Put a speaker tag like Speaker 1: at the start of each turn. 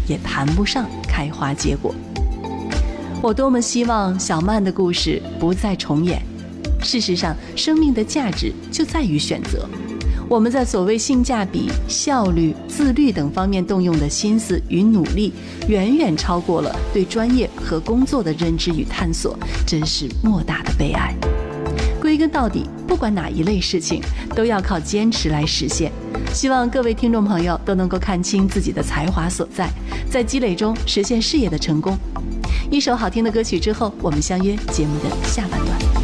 Speaker 1: 也谈不上开花结果。我多么希望小曼的故事不再重演。事实上，生命的价值就在于选择。我们在所谓性价比、效率、自律等方面动用的心思与努力，远远超过了对专业和工作的认知与探索，真是莫大的悲哀。归根到底，不管哪一类事情，都要靠坚持来实现。希望各位听众朋友都能够看清自己的才华所在，在积累中实现事业的成功。一首好听的歌曲之后，我们相约节目的下半段。